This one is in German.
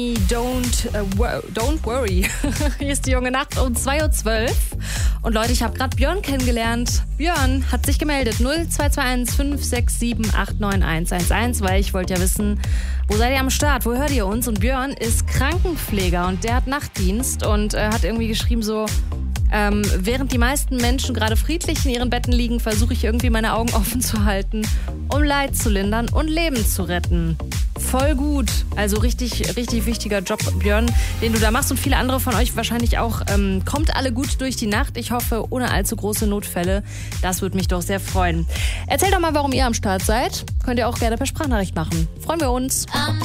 Don't worry. Hier ist die junge Nacht um 2:12 Uhr. Und Leute, ich habe gerade Björn kennengelernt. Björn hat sich gemeldet. 0221 567 89111, weil ich wollte ja wissen, wo seid ihr am Start? Wo hört ihr uns? Und Björn ist Krankenpfleger und der hat Nachtdienst und hat irgendwie geschrieben so, während die meisten Menschen gerade friedlich in ihren Betten liegen, versuche ich irgendwie meine Augen offen zu halten, um Leid zu lindern und Leben zu retten. Voll gut. Also richtig, richtig wichtiger Job, Björn, den du da machst und viele andere von euch wahrscheinlich auch. Kommt alle gut durch die Nacht. Ich hoffe, ohne allzu große Notfälle. Das würde mich doch sehr freuen. Erzählt doch mal, warum ihr am Start seid. Könnt ihr auch gerne per Sprachnachricht machen. Freuen wir uns.